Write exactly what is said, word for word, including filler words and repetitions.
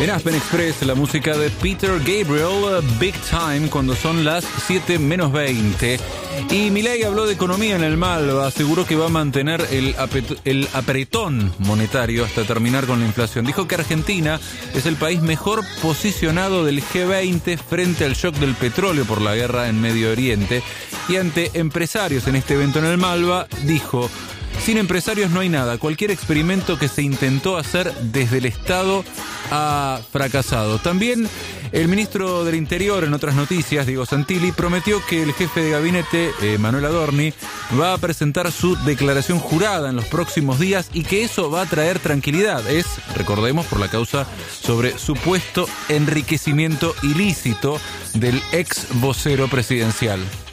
En Aspen Express, la música de Peter Gabriel, Big Time, cuando son las siete menos veinte. Y Milei habló de economía en el Malva, aseguró que va a mantener el, apet- el apretón monetario hasta terminar con la inflación. Dijo que Argentina es el país mejor posicionado del G veinte frente al shock del petróleo por la guerra en Medio Oriente. Y ante empresarios en este evento en el Malva, dijo: sin empresarios no hay nada. Cualquier experimento que se intentó hacer desde el Estado ha fracasado. También el ministro del Interior, en otras noticias, Diego Santilli, prometió que el jefe de gabinete, eh, Manuel Adorni, va a presentar su declaración jurada en los próximos días y que eso va a traer tranquilidad. Es, recordemos, por la causa sobre supuesto enriquecimiento ilícito del ex vocero presidencial.